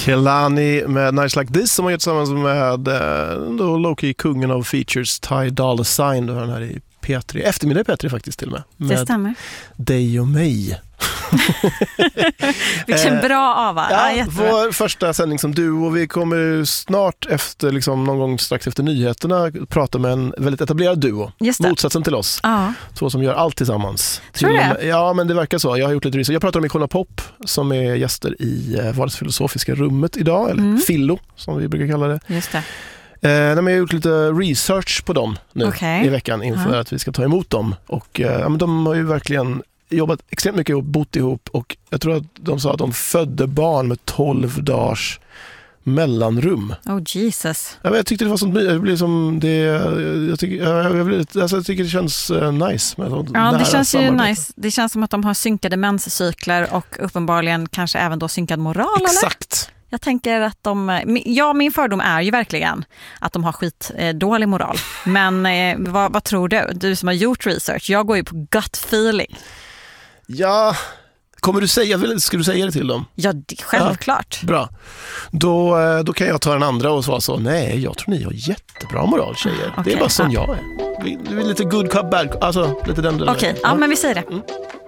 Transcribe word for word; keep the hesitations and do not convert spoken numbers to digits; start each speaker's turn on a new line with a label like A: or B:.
A: Kehlani med Nights Like This som har gjort tillsammans med eh, då Loki, kungen av features, Ty Dolla Sign. Då har den här i P tre. Eftermiddag i P tre faktiskt till och med. med
B: det stämmer.
A: Dig och mig.
B: Vilken bra ava.
A: Ja,
B: ja,
A: vår första sändning som du, och vi kommer snart efter, liksom någon gång strax efter nyheterna, prata med en väldigt etablerad duo. Motsatsen till oss.
B: Ja.
A: Två som gör allt tillsammans.
B: Tror du det?
A: Ja, men det verkar så. Jag har gjort lite research. Jag pratar om Icona Pop som är gäster i Vardagsfilosofiska rummet idag, eller mm. Fillo som vi brukar kalla det.
B: Just det.
A: Eh, jag har gjort lite research på dem nu
B: okay.
A: i veckan inför ja. att vi ska ta emot dem. Och eh, ja, men de har ju verkligen jobbat extremt mycket och bott ihop, och jag tror att de sa att de födde barn med tolv dagars mellanrum.
B: Oh Jesus.
A: Ja, men jag tyckte det var sånt, jag blev som det, jag tycker, jag, blev, alltså jag tycker det känns uh, nice med sånt.
B: Ja, det känns ju nice. Det känns som att de har synkade menscykler och uppenbarligen kanske även då synkad moral.
A: Exakt.
B: Eller? Jag tänker att de, ja, min fördom är ju verkligen att de har skit eh, dålig moral. Men eh, vad, vad tror du? Du som har gjort research, jag går ju på gut feeling.
A: Ja, kommer du säga, ska du säga det till dem?
B: Ja, det, självklart.
A: Ja, bra. Då, då kan jag ta den andra och svara så, nej, jag tror ni har jättebra moral, tjejer. Okay, det är bara som ja. jag är. Det är lite good cup bad, alltså lite den.
B: Okej, okay, ja,
A: ja,
B: men vi säger det.
A: Mm.